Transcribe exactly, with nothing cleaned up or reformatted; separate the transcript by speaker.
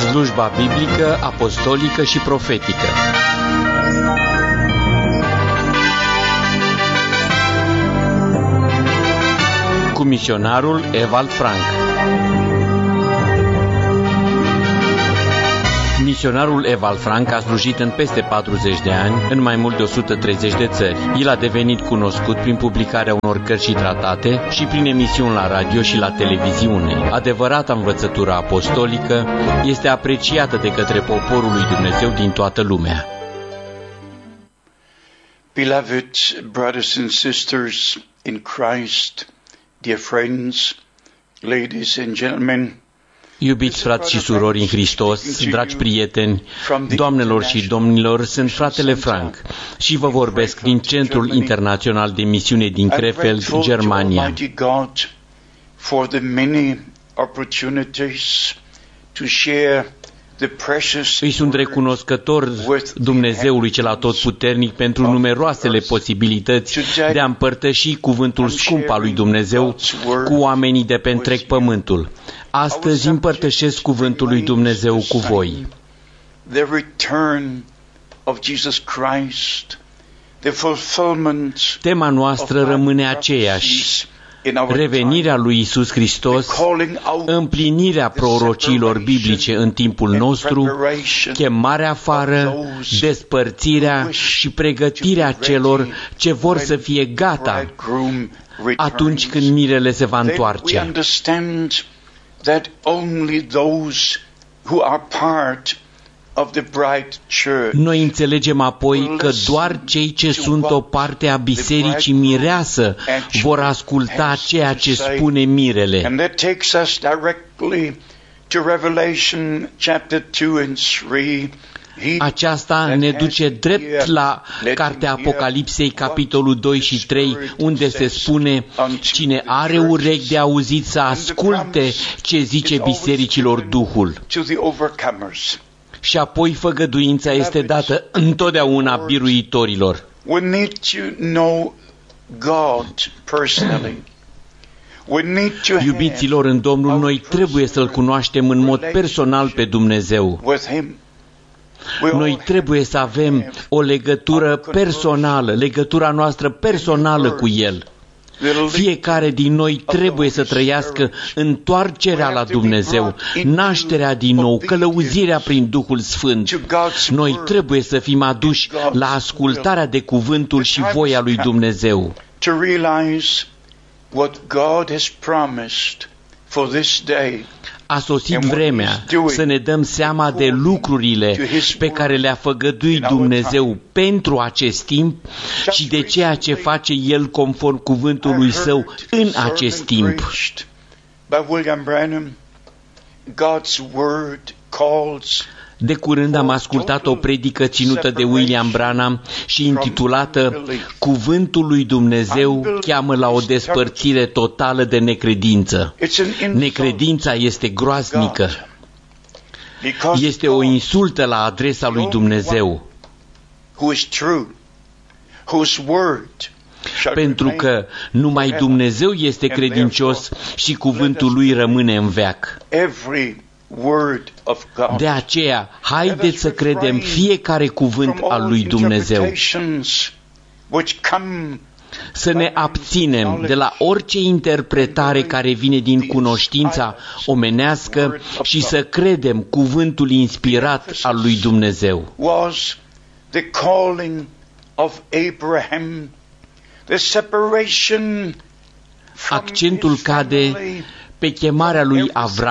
Speaker 1: Slujba biblică, apostolică și profetică. Cu misionarul Ewald Frank. Misionarul Ewald Frank a slujit în peste patruzeci de ani, în mai mult de o sută treizeci de țări. El a devenit cunoscut prin publicarea unor cărți și tratate și prin emisiuni la radio și la televiziune. Adevărata învățătură apostolică este apreciată de către poporul lui Dumnezeu din toată lumea.
Speaker 2: Beloved brothers and sisters in Christ, dear friends, ladies and gentlemen,
Speaker 1: Iubiți frați și surori în Hristos, dragi prieteni, doamnelor și domnilor, sunt fratele Frank și vă vorbesc din Centrul Internațional de Misiune din Krefeld, Germania. Îi sunt recunoscător Dumnezeului cel Atotputernic pentru numeroasele posibilități de a împărtăși cuvântul scump al lui Dumnezeu cu oamenii de pe întreg pământul. Astăzi împărtășesc cuvântul lui Dumnezeu cu voi. Tema noastră rămâne aceeași: revenirea lui Iisus Hristos, împlinirea prorociilor biblice în timpul nostru, chemarea afară, despărțirea și pregătirea celor ce vor să fie gata atunci când mirele se va întoarce.
Speaker 2: That only those who are part of the bride church.
Speaker 1: Noi înțelegem apoi că doar cei ce sunt o parte a bisericii mireasă vor asculta ceea ce spune mirele.
Speaker 2: And that takes us directly to Revelation chapter two and three.
Speaker 1: Aceasta ne duce drept la Cartea Apocalipsei, capitolul doi și trei, unde se spune: cine are urechi de auzit să asculte ce zice bisericilor Duhul. Și apoi făgăduința este dată întotdeauna biruitorilor. Iubiților în Domnul, noi trebuie să-L cunoaștem în mod personal pe Dumnezeu. Noi trebuie să avem o legătură personală, legătura noastră personală cu El. Fiecare din noi trebuie să trăiască întoarcerea la Dumnezeu, nașterea din nou, călăuzirea prin Duhul Sfânt. Noi trebuie să fim aduși la ascultarea de cuvântul și voia lui Dumnezeu. A sosit vremea să ne dăm seama de lucrurile pe care le-a făgăduit Dumnezeu pentru acest timp și de ceea ce face El conform cuvântului Său în acest timp. De curând am ascultat o predică ținută de William Branham și intitulată Cuvântul lui Dumnezeu cheamă la o despărțire totală de necredință. Necredința este groaznică. Este o insultă la adresa lui Dumnezeu. Pentru că numai Dumnezeu este credincios și cuvântul lui rămâne în veac. De aceea, haideți să credem fiecare cuvânt al lui Dumnezeu. Să ne abținem de la orice interpretare care vine din cunoștința omenească și să credem cuvântul inspirat al lui Dumnezeu. Accentul cade pe chemarea lui Avram